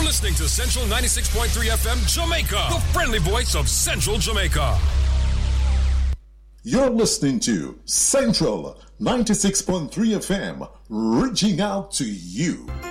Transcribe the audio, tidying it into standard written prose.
listening to Central 96.3 FM Jamaica, the friendly voice of Central Jamaica. You're listening to Central 96.3 FM, reaching out to you.